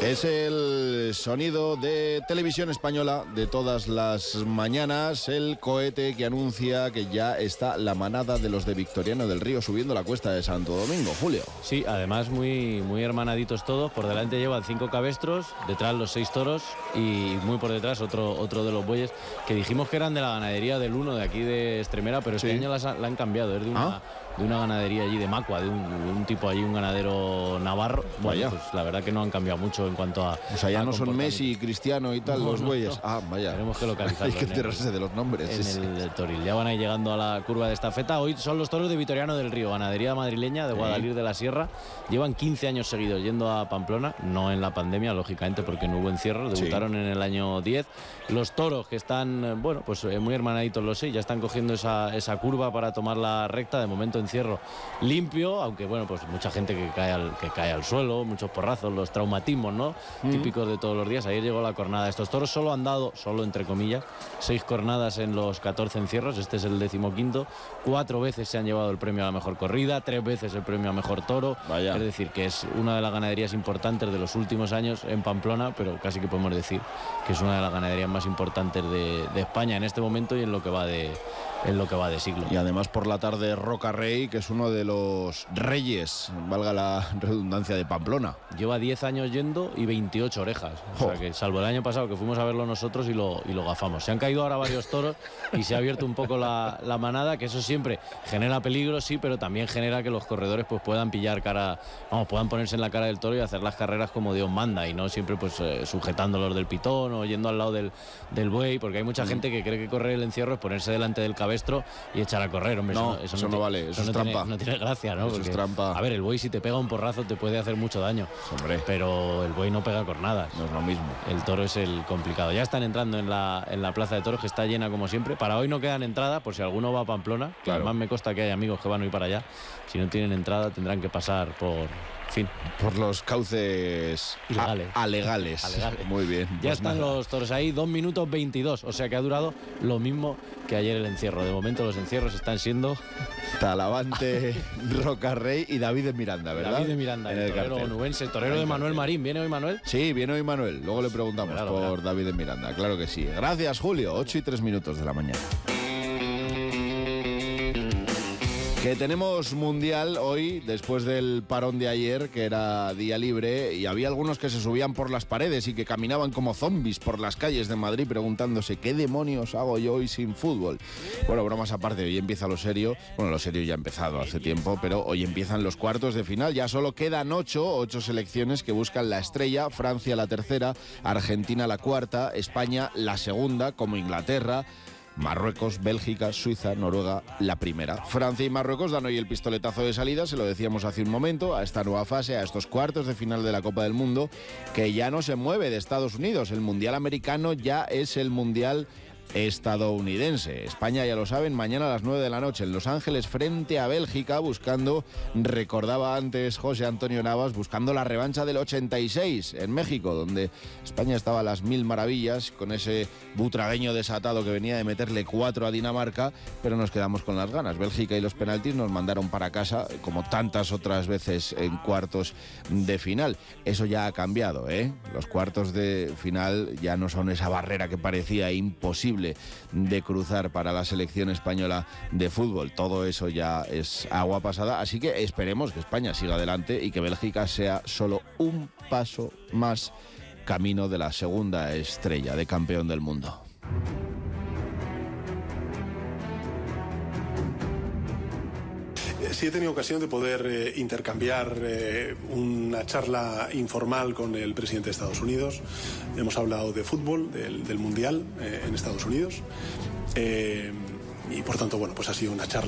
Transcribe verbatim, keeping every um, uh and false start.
Es el sonido de Televisión Española de todas las mañanas, el cohete que anuncia que ya está la manada de los de Victoriano del Río subiendo la cuesta de Santo Domingo. Julio. Sí, además muy, muy hermanaditos todos. Por delante llevan cinco cabestros, detrás los seis toros y muy por detrás otro, otro de los bueyes que dijimos que eran de la ganadería del Uno de aquí de Extremera, pero este sí. año las, la han cambiado. Es de una, ¿Ah? de una ganadería allí de Macua, de un, de un tipo allí, un ganadero navarro. Bueno, pues la verdad que no han cambiado mucho en cuanto a... O sea, ya no son Messi, Cristiano y tal, no, los bueyes. No. Ah, vaya. Tenemos que localizarlo. Hay que enterarse de los nombres. En sí. el, el Toril. Ya van ahí llegando a la curva de estafeta. Hoy son los toros de Victoriano del Río, ganadería madrileña de Guadalir de la Sierra. Llevan quince años seguidos yendo a Pamplona, no en la pandemia, lógicamente, porque no hubo encierro. Debutaron sí. en el año diez. Los toros que están, bueno, pues muy hermanaditos los seis, ya están cogiendo esa, esa curva para tomar la recta. De momento encierro limpio, aunque bueno, pues mucha gente que cae al, que cae al suelo, muchos porrazos, los traumatismos, ¿no? Mm. Típicos de todos los días. Ayer llegó la cornada. Estos toros solo han dado, solo entre comillas, seis cornadas en los catorce encierros. Este es el decimoquinto. Cuatro veces se han llevado el premio a la mejor corrida, tres veces el premio a mejor toro. Vaya. Es decir, que es una de las ganaderías importantes de los últimos años en Pamplona, pero casi que podemos decir que es una de las ganaderías más importantes de, de España en este momento y en lo que va de en lo que va de siglo. Y además por la tarde Roca Rey, que es uno de los reyes, valga la redundancia, de Pamplona. Lleva diez años yendo y veintiocho orejas. O sea que salvo el año pasado que fuimos a verlo nosotros y lo, y lo gafamos. Se han caído ahora varios toros y se ha abierto un poco la, la manada, que eso siempre genera peligro, sí, pero también genera que los corredores pues puedan pillar cara, vamos, puedan ponerse en la cara del toro y hacer las carreras como Dios manda y no siempre pues eh, sujetándolos del pitón o yendo al lado del, del buey, porque hay mucha mm. gente que cree que correr el encierro es ponerse delante del cabestro y echar a correr, hombre. No, eso, eso, eso no, no no vale, eso, eso no es trampa. Tiene, no tiene gracia, ¿no? Eso Porque, es trampa. A ver, el buey si te pega un porrazo te puede hacer mucho daño, hombre. Pero el buey no pega cornadas. No es lo mismo. El toro es el complicado. Ya están entrando en la, en la plaza de toros, que está llena como siempre. Para hoy no quedan entradas, por si alguno va a Pamplona. Claro. Además me consta que hay amigos que van a ir para allá. Si no tienen entrada tendrán que pasar por... fin. Por los cauces ilegales. A, alegales. alegales. Muy bien. Ya pues están nada. los toros ahí, dos minutos veintidós. O sea que ha durado lo mismo que ayer el encierro. De momento los encierros están siendo... Talavante, Roca Rey y David de Miranda, ¿verdad? David de Miranda, en el, el torero cartel. onubense, el torero de Manuel Marín. ¿Viene hoy Manuel? Sí, viene hoy Manuel. Luego le preguntamos claro, por claro. David de Miranda. Claro que sí. Gracias, Julio. ocho y tres minutos de la mañana. Que tenemos mundial hoy, después del parón de ayer, que era día libre, y había algunos que se subían por las paredes y que caminaban como zombies por las calles de Madrid preguntándose ¿qué demonios hago yo hoy sin fútbol? Bueno, bromas aparte, hoy empieza lo serio. Bueno, lo serio ya ha empezado hace tiempo, pero hoy empiezan los cuartos de final. Ya solo quedan ocho, ocho selecciones que buscan la estrella. Francia la tercera, Argentina la cuarta, España la segunda, como Inglaterra, Marruecos, Bélgica, Suiza, Noruega, la primera. Francia y Marruecos dan hoy el pistoletazo de salida, se lo decíamos hace un momento, a esta nueva fase, a estos cuartos de final de la Copa del Mundo, que ya no se mueve de Estados Unidos. El Mundial americano ya es el Mundial estadounidense. España, ya lo saben, mañana a las nueve de la noche en Los Ángeles frente a Bélgica, buscando, recordaba antes José Antonio Navas, buscando la revancha del ochenta y seis en México, donde España estaba a las mil maravillas con ese butragueño desatado que venía de meterle cuatro a Dinamarca, pero nos quedamos con las ganas. Bélgica y los penaltis nos mandaron para casa, como tantas otras veces en cuartos de final. Eso ya ha cambiado, ¿eh? Los cuartos de final ya no son esa barrera que parecía imposible de cruzar para la selección española de fútbol. Todo eso ya es agua pasada, así que esperemos que España siga adelante y que Bélgica sea solo un paso más camino de la segunda estrella de campeón del mundo. Sí he tenido ocasión de poder eh, intercambiar eh, una charla informal con el presidente de Estados Unidos. Hemos hablado de fútbol, del, del Mundial eh, en Estados Unidos. Eh, y por tanto, bueno, pues ha sido una charla